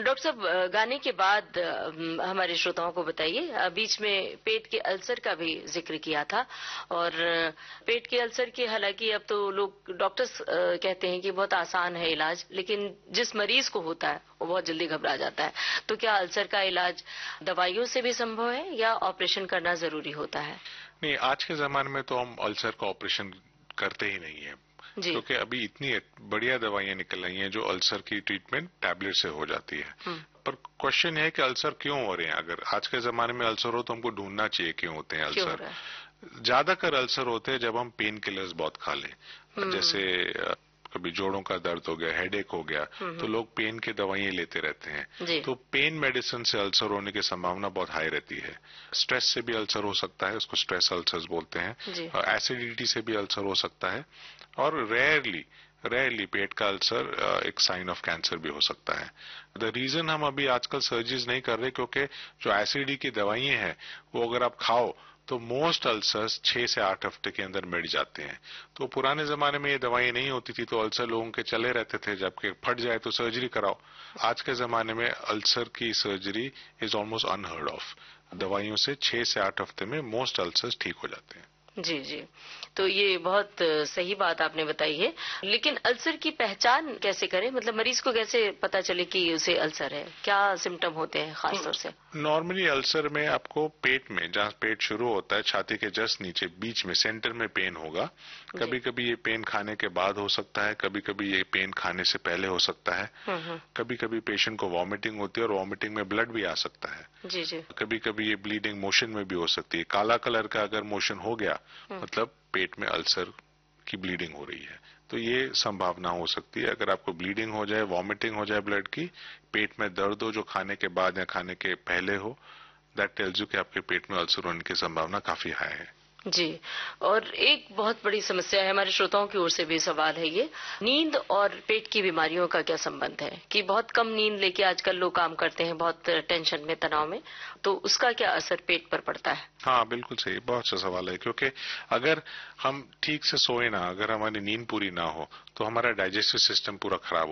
Doctor साहब, गाने के बाद हमारे श्रोताओं को बताइए, बीच में पेट के अल्सर का भी जिक्र किया था और पेट के अल्सर के हालांकि अब तो लोग डॉक्टर्स कहते हैं कि बहुत आसान है इलाज, लेकिन जिस मरीज को होता है वो बहुत जल्दी घबरा जाता है। तो क्या अल्सर का इलाज दवाइयों से भी संभव है या ऑपरेशन करना जरूरी होता है? नहीं, आज के जमाने में तो हम अल्सर का ऑपरेशन करते ही नहीं है, क्योंकि अभी इतनी बढ़िया दवाइयां निकल रही हैं जो अल्सर की ट्रीटमेंट टैबलेट से हो जाती है। पर क्वेश्चन है कि अल्सर क्यों हो रहे हैं? अगर आज के जमाने में अल्सर हो तो हमको ढूंढना चाहिए क्यों होते हैं अल्सर। ज्यादातर अल्सर होते हैं जब हम पेन किलर्स बहुत खा लें, जैसे कभी जोड़ों का दर्द हो गया, हेडेक हो गया, तो लोग पेन की दवाइयां लेते रहते हैं। तो पेन मेडिसिन से अल्सर होने की संभावना बहुत हाई रहती है। स्ट्रेस से भी अल्सर हो सकता है, उसको स्ट्रेस अल्सर्स बोलते हैं। एसिडिटी से भी अल्सर हो सकता है और रेयरली पेट का अल्सर एक साइन ऑफ कैंसर भी हो सकता है। द रीजन हम अभी आजकल सर्जरीज नहीं कर रहे क्योंकि जो एसिडिटी की दवाइयां हैं वो अगर आप खाओ तो मोस्ट अल्सर्स 6 से 8 हफ्ते के अंदर मिट जाते हैं। तो पुराने जमाने में ये दवाई नहीं होती थी तो अल्सर लोगों के चले रहते थे, जबकि फट जाए तो सर्जरी कराओ। आज के जमाने में अल्सर की surgery is almost unheard of. दवाइयों से 6 से 8 हफ्ते में मोस्ट अल्सर्स ठीक हो जाते हैं। जी जी, तो ये बहुत सही बात आपने बताई है। लेकिन अल्सर की पहचान कैसे करें? मतलब मरीज को कैसे पता चले कि उसे अल्सर है? क्या सिम्टम होते हैं खासतौर से? नॉर्मली अल्सर में आपको पेट में, जहाँ पेट शुरू होता है छाती के जस्ट नीचे बीच में सेंटर में पेन होगा। कभी कभी ये पेन खाने के बाद हो सकता है, कभी कभी ये पेन खाने से पहले हो सकता है। कभी कभी पेशेंट को वॉमिटिंग होती है और वॉमिटिंग में ब्लड भी आ सकता है। जी जी। कभी कभी ये ब्लीडिंग मोशन में भी हो सकती है। काला कलर का अगर मोशन हो गया मतलब पेट में अल्सर की ब्लीडिंग हो रही है, तो ये संभावना हो सकती है। अगर आपको ब्लीडिंग हो जाए, वॉमिटिंग हो जाए ब्लड की, पेट में दर्द हो जो खाने के बाद या खाने के पहले हो, दैट टेल्स यू कि आपके पेट में अल्सर होने की संभावना काफी हाई है। जी, और एक बहुत बड़ी समस्या है, हमारे श्रोताओं की ओर से भी सवाल है ये, नींद और पेट की बीमारियों का क्या संबंध है? कि बहुत कम नींद लेके आजकल लोग काम करते हैं, बहुत टेंशन में, तनाव में, तो उसका क्या असर पेट पर पड़ता है? हाँ बिल्कुल सही, बहुत अच्छा सवाल है। क्योंकि अगर हम ठीक से सोए ना, अगर हमारी नींद पूरी ना हो तो हमारा डाइजेस्टिव सिस्टम पूरा खराब